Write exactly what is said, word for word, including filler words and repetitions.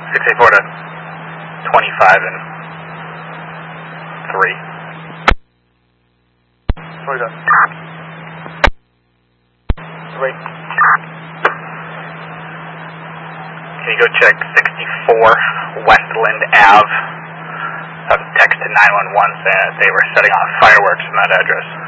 six eighty-four to twenty-five and three. What is that? Three. Can you go check sixty-four Westland Avenue? Um, text to nine one one saying that they were setting off fireworks from that address.